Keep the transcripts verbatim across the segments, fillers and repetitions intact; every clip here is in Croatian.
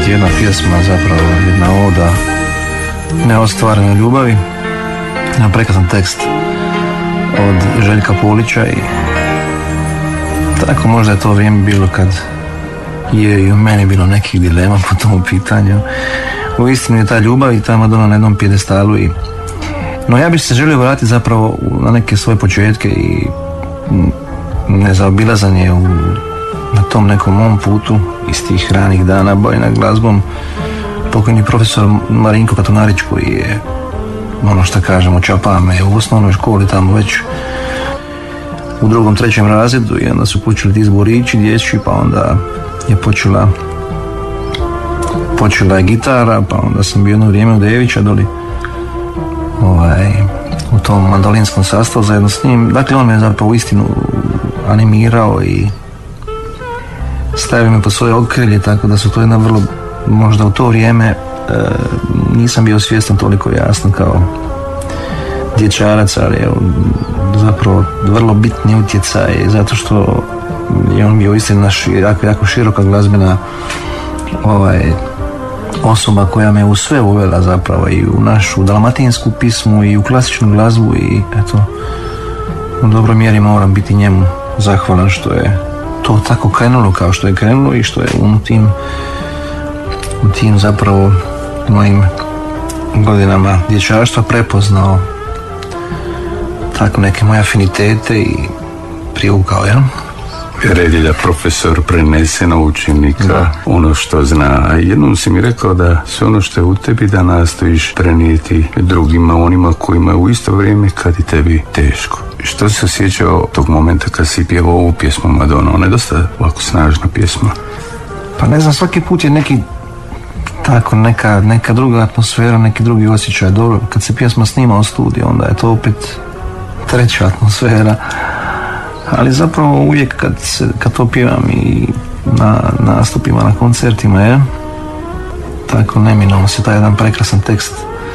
jedna pjesma, zapravo jedna oda neostvarenoj ljubavi, na prekrasan tekst od Željka Polića i tako možda je to vrijeme bilo kad je i u meni bilo nekih dilema po tom pitanju. Uistinu je ta ljubav i ta Madonna na jednom pjedestalu i no ja bih se želio vratiti zapravo na neke svoje početke i nezaobilazanje u, na tom nekom mom putu iz tih ranih dana bavljenja glazbom. Pokojni profesor Marinko Katunarić koji je, ono što kažemo, čapa me u osnovnoj školi tamo već u drugom, trećem razredu i onda su počeli ti zborići dječji, pa onda je počela počela je gitara, pa onda sam bio jedno vrijeme u Devića doli ovaj, u tom mandolinskom sastavu zajedno s njim. Dakle, on me zapravo uistinu animirao i stavio me pod svoje okrilje, tako da su to jedna vrlo, možda u to vrijeme e, nisam bio svjestan toliko jasno kao dječarac, ali je zapravo vrlo bitni utjecaj zato što je on bio uistinu naš jako, jako široka glazbena ovaj, osoba koja me u sve uvela zapravo i u našu dalmatinsku pismu i u klasičnu glazbu i eto, u dobroj mjeri moram biti njemu zahvalan što je to tako krenulo kao što je krenulo i što je u tim, u tim zapravo mojim godinama dječarstva prepoznao tako neke moje afinitete i privukao, jel? Red je da profesor prenese na učenika da. Ono što zna. A jednom si mi rekao da sve ono što je u tebi da nastojiš prenijeti drugima, onima kojima je u isto vrijeme kad i tebi teško. Što se osjećao tog momenta kad si pjevao ovu pjesmu Madonna? Ona je dosta ovako snažna pjesma. Pa ne znam, svaki put je neki tako neka, neka druga atmosfera, neki drugi osjećaj. Dobro, kad se pjesma snima u studiju, onda je to opet treća atmosfera. Ali zapravo uvijek kad, se, kad to pjevam i na nastupima, na koncertima, je tako neminovno se taj jedan prekrasan tekst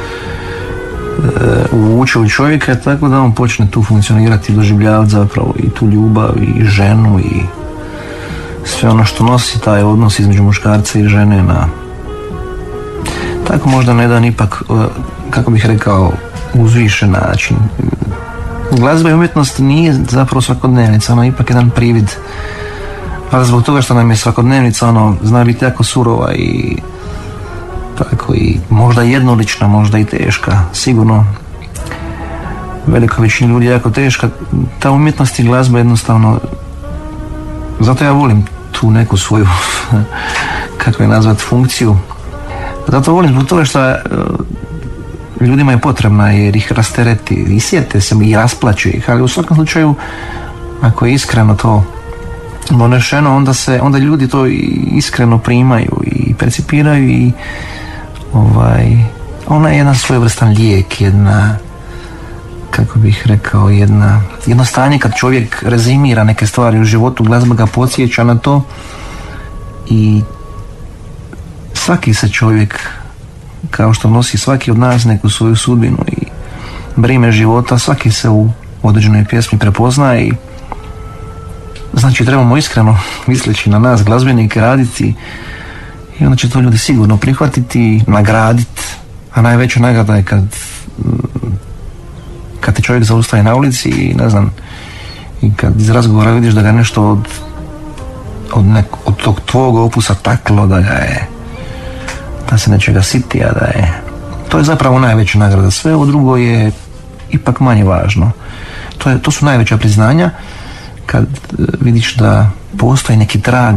e, uvuče u čovjeka, tako da on počne tu funkcionirati i doživljavati zapravo i tu ljubav i ženu i sve ono što nosi taj odnos između muškarca i žene na tako možda na jedan ipak, kako bih rekao, uzvišen način. Glazba i umjetnost nije zapravo svakodnevnica, ona je ipak jedan privid. Ali zbog toga što nam je svakodnevnica, ono, zna biti jako surova i tako i možda jednolična, možda i teška. Sigurno velika većina ljudi je jako teška. Ta umjetnost i glazba jednostavno, zato ja volim tu neku svoju, kako je nazvat, funkciju. Zato volim zbog toga što ljudima je potrebna jer ih rastereti i sjete se i rasplaću ih, ali u svakom slučaju ako je iskreno to donešeno, onda se onda ljudi to iskreno primaju i percipiraju i ovaj, ona je jedan svojevrstan lijek, jedna, kako bih rekao, jedna, jedno stanje kad čovjek rezimira neke stvari u životu, glazba ga podsjeća na to i svaki se čovjek, kao što nosi svaki od nas neku svoju sudbinu i brime života, svaki se u određenoj pjesmi prepozna i znači trebamo iskreno misleći na nas glazbenike raditi i onda će to ljudi sigurno prihvatiti, nagraditi, a najveća nagrada je kad kad te čovjek zaustaje na ulici i ne znam, i kad iz razgovora vidiš da ga nešto od od, nek, od tog tvog opusa taklo, da ga je, da se nečega siti, a da je, to je zapravo najveća nagrada. Sve ovo drugo je ipak manje važno. To, je, to su najveća priznanja kad vidiš da postoji neki trag,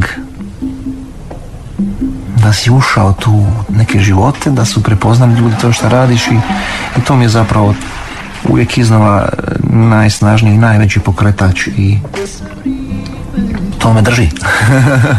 da si ušao tu neke živote, da su prepoznali ljudi to što radiš i, i to mi je zapravo uvijek iznova najsnažniji i najveći pokretač i to me drži.